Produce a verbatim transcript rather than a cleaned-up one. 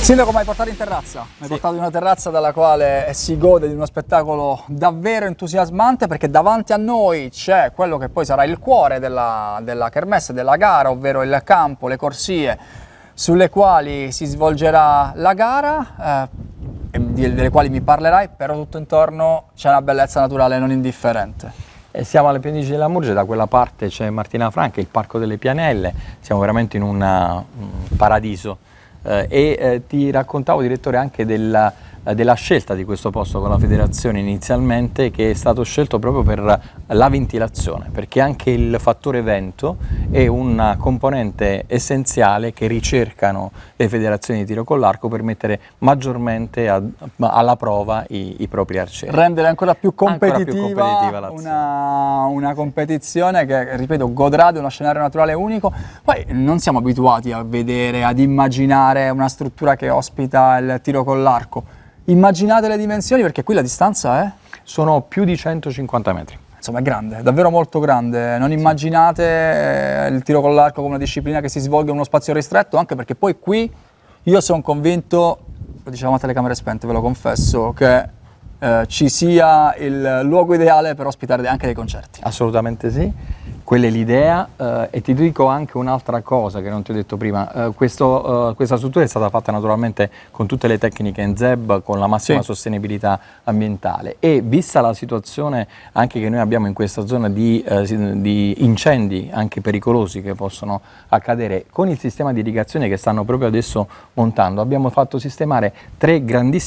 Sindaco, mi hai portato in terrazza, mi hai Sì. portato in una terrazza dalla quale si gode di uno spettacolo davvero entusiasmante, perché davanti a noi c'è quello che poi sarà il cuore della, della kermesse, della gara, ovvero il campo, le corsie sulle quali si svolgerà la gara, eh, e delle quali mi parlerai, però tutto intorno c'è una bellezza naturale non indifferente. E siamo alle pendici della Murge, da quella parte c'è Martina Franca, il Parco delle Pianelle, siamo veramente in una, un paradiso. Eh, e eh, ti raccontavo, direttore, anche della, eh, della scelta di questo posto con la federazione inizialmente, che è stato scelto proprio per la ventilazione, perché anche il fattore vento è una componente essenziale che ricercano le federazioni di tiro con l'arco per mettere maggiormente a, alla prova i, i propri arcieri. Rendere ancora più competitiva, ancora più competitiva l'azione. una, una competizione che, ripeto, godrà di uno scenario naturale unico. Poi non siamo abituati a vedere, ad immaginare una struttura che ospita il tiro con l'arco. Immaginate le dimensioni, perché qui la distanza è? Sono più di centocinquanta metri. Insomma, è grande, davvero molto grande. Non immaginate il tiro con l'arco come una disciplina che si svolga in uno spazio ristretto, anche perché poi qui io sono convinto, lo dicevamo a telecamere spente, ve lo confesso, che eh, ci sia il luogo ideale per ospitare anche dei concerti. Assolutamente sì, quella è l'idea, eh, e ti dico anche un'altra cosa che non ti ho detto prima. Eh, questo, eh, questa struttura è stata fatta naturalmente con tutte le tecniche N Z E B, con la massima Sì. sostenibilità ambientale, e vista la situazione anche che noi abbiamo in questa zona di, eh, di incendi anche pericolosi che possono accadere, con il sistema di irrigazione che stanno proprio adesso montando, abbiamo fatto sistemare tre grandissime